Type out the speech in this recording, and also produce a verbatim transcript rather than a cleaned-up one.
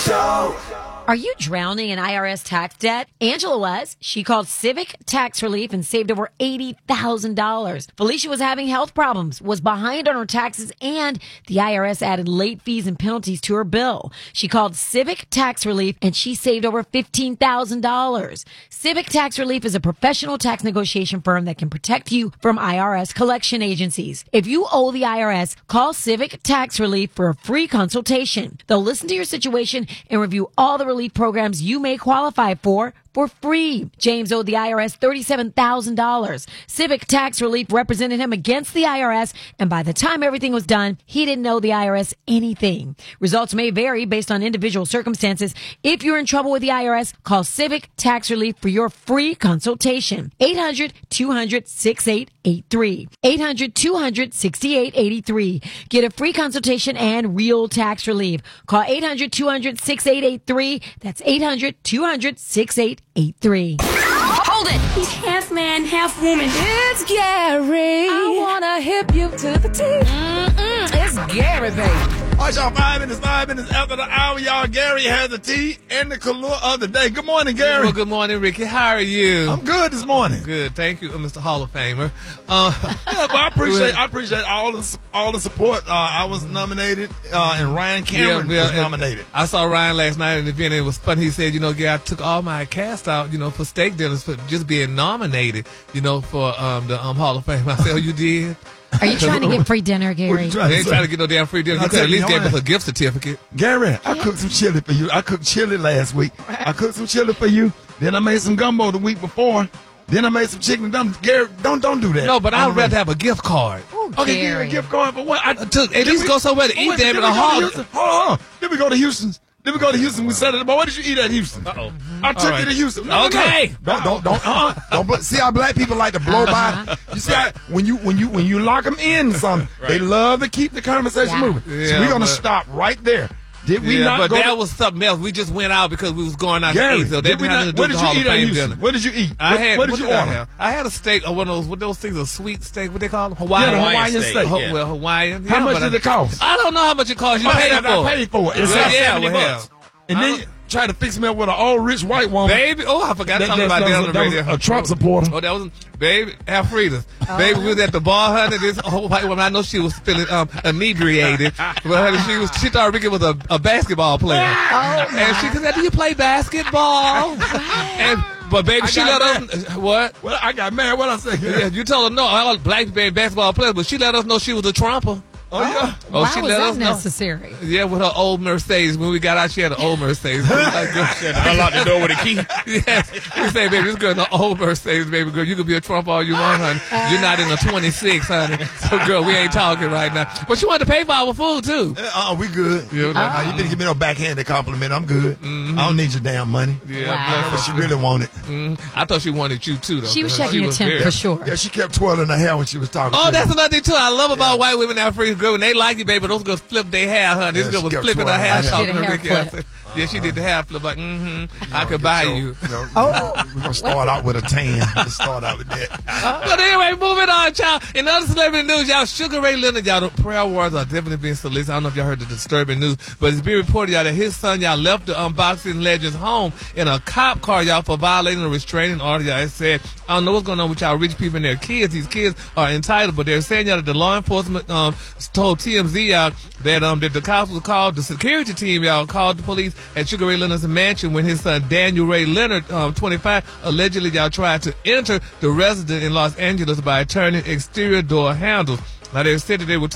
Show. Are you drowning in I R S tax debt? Angela was. She called Civic Tax Relief and saved over eighty thousand dollars. Felicia was having health problems, was behind on her taxes, and the I R S added late fees and penalties to her bill. She called Civic Tax Relief and she saved over fifteen thousand dollars. Civic Tax Relief is a professional tax negotiation firm that can protect you from I R S collection agencies. If you owe the I R S, call Civic Tax Relief for a free consultation. They'll listen to your situation and review all the relief programs you may qualify for for free. James owed the I R S thirty-seven thousand dollars. Civic Tax Relief represented him against the I R S, and by the time everything was done, he didn't owe the I R S anything. Results may vary based on individual circumstances. If you're in trouble with the I R S, call Civic Tax Relief for your free consultation. eight hundred, two hundred, sixty-eight eighty-three. eight hundred, two hundred, sixty-eight eighty-three. Get a free consultation and real tax relief. Call eight hundred, two hundred, sixty-eight eighty-three. That's eight hundred, two hundred, sixty-eight eighty-three. Hold it! He's half man, half woman. It's Gary. I wanna hip you to the T. Mm-mm, it's Gary, baby. All right, y'all, five minutes, five minutes after the hour, y'all. Gary has the tea and the color of the day. Good morning, Gary. Well, good morning, Ricky. How are you? I'm good this morning. Good, thank you, Mister Hall of Famer. Uh, yeah, but I appreciate I appreciate all the all the support. Uh, I was nominated, uh, and Ryan Cameron yeah, yeah, was nominated. I saw Ryan last night in the event. It was funny. He said, you know, Gary, I took all my cast out, you know, for steak dinners for just being nominated, you know, for um, the um, Hall of Fame. I said, oh, you did? Are you trying to get free dinner, Gary? What you trying They to ain't say? trying to get no damn free dinner. You could at least gave us a gift certificate. Gary, I cooked some chili for you. I cooked chili last week. I cooked some chili for you. Then I made some gumbo the week before. Then I made some chicken and dumplings. Gary, don't don't do that. No, but I'd rather have a gift card. Ooh, Okay, give me Gary. a gift card for what? I took- at least go somewhere to eat, wait, damn then it, we a go to holiday. Houston. Hold on, hold on. Then we go to Houston's. Then we go to Houston. We Saturday. But what did you eat at Houston? Uh-oh. I took All right. you to Houston. No, no, Okay. no. Don't don't don't. Uh-uh. don't bl- see how black people like to blow by. You see how, when you when you when you lock them in, something they love to keep the conversation Yeah. moving. so Yeah, we're gonna but- stop right there. Did we yeah, not but go? that to, was something else. We just went out because we was going out Gary, to eat. So that did we didn't have not, to do what with did the Hall you of eat at Fame Houston? dinner. What did you eat? I what, had, what did you I order? have? I had a steak, or one of those, what those things, a sweet steak, what they call them? Hawaiian. Yeah, the Hawaiian Hawaiian steak. steak. Ho- yeah. Well, Hawaiian. How yeah, much but did I, it cost? I don't know how much it cost. You I paid had- for I it. paid for it. It's Well, like yeah, seventy well, bucks. And I then don't- try to fix me up with an old rich white woman. Baby, oh, I forgot to That- talk that- about that that was- on the that was radio. a Trump supporter. Oh, that was, baby, Alfreda. Baby, we was at the bar, honey. This whole white woman, I know she was feeling um, inebriated. But honey, she was, she thought Ricky was a, a basketball player. Oh, and she said, do you play basketball? and, but baby, I she got let us, what? Well, I got mad. What I say? Yeah, you told her no, all black people ain't basketball players, but she let us know she was a trumper. Oh yeah. Oh, Why she was let that us know. necessary? Yeah, with her old Mercedes. When we got out, she had an old Mercedes. Like, girl, she had to Unlock the door with a key. Yes. We say, baby, this girl in an old Mercedes, baby girl. You could be a Trump all you want, honey. You're not in a twenty-six, honey. So, girl, we ain't talking right now. But she wanted to pay for our food, too. Uh, we good. Yeah, Uh, like- you didn't give me no backhanded compliment. I'm good. I don't need your damn money. Yeah, Wow. But she really wanted. mm, I thought she wanted you, too, though. She was 'cause checking your was temp very- for sure. Yeah, she kept twirling her hair when she was talking. Oh, to that's me. another thing, too. I love about white women in Africa, girl. When they like you, baby, those girls flip their hair, honey. This Yeah, girl she was kept flipping her twirling hair, her hair. talking She to did a Ricky. hair I flip. said, yeah, she did the hair flip, like, mm-hmm, I could buy So, you. know, Oh. We're going to start out with a tan. Let's start out with that. But anyway, moving on, y'all. In other celebrity news, y'all, Sugar Ray Leonard, y'all, the prayer warriors are definitely being solicited. I don't know if y'all heard the disturbing news, but it's being reported, y'all, that his son, y'all, left the unboxing legend's home in a cop car, y'all, for violating a restraining order, y'all. It said, I don't know what's going on with y'all rich people and their kids. These kids are entitled, but they're saying, y'all, that the law enforcement um told T M Z, y'all, that um that the cops was called, the security team, y'all, called the police at Sugar Ray Leonard's mansion when his son, Daniel Ray Leonard, um, twenty-five, allegedly, y'all, tried to enter the residence in Los Angeles by turning exterior door handles. Now, they said that they were